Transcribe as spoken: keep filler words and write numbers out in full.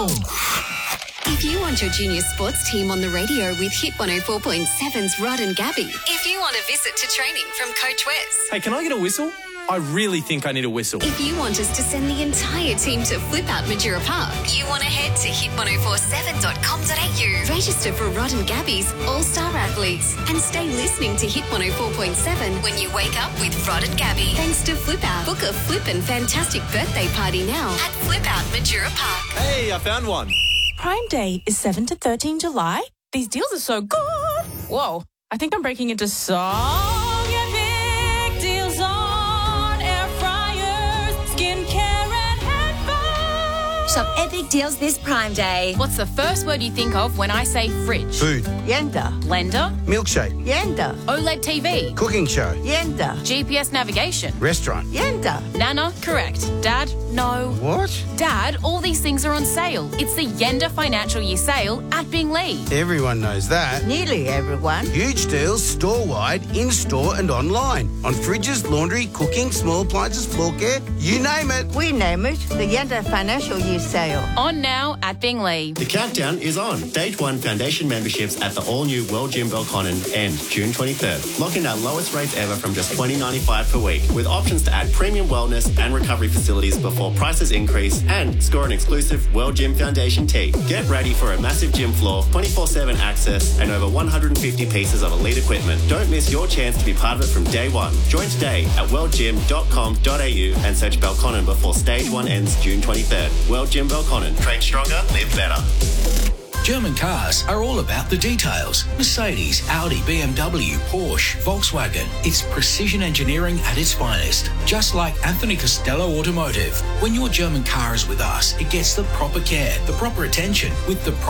If you want your junior sports team on the radio with Hit one oh four point seven's Rod and Gabby. If you want a visit to training from Coach Wes. Hey, can I get a whistle? I really think I need a whistle. If you want us to send the entire team to Flip Out Majura Park, you want to head to hit ten forty-seven dot com dot a u. Register for Rod and Gabby's All-Star Athletes and stay listening to Hit one oh four point seven when you wake up with Rod and Gabby. Thanks to Flip Out. Book a flippin' fantastic birthday party now at Flip Out Majura Park. Hey, I found one. Prime Day is seventh to thirteenth July. These deals are so good. Whoa, I think I'm breaking into song epic deals on air fryers, skincare and headphones. Shop epic deals this Prime Day. What's the first word you think of when I say fridge? Food. Yenda. Blender? Milkshake. Yenda. OLED T V? Cooking show. Yenda. G P S navigation? Restaurant. Yenda. Nana? Correct. Dad? No. What? Dad, all these things are on sale. It's the Yenda Financial Year Sale at Bingley. Everyone knows that. Nearly everyone. Huge deals store-wide, in-store and online. On fridges, laundry, cooking, small appliances, floor care, you name it. We name it the Yenda Financial Year Sale. On now at Bingley. The countdown is on. Stage one foundation memberships at the all-new World Gym Belconnen end June twenty-third. Lock in our lowest rates ever from just twenty dollars ninety-five per week, with options to add premium wellness and recovery facilities before prices increase, and score an exclusive World Gym Foundation tee. Get ready for a massive gym floor, twenty-four seven access, and over one hundred fifty pieces of elite equipment. Don't miss your chance to be part of it from day one. Join today at world gym dot com dot a u and search Belconnen before stage one ends June twenty-third. World Gym Belconnen. Train stronger, live better. German cars are all about the details. Mercedes, Audi, B M W, Porsche, Volkswagen. It's precision engineering at its finest. Just like Anthony Costello Automotive. When your German car is with us, it gets the proper care, the proper attention, with the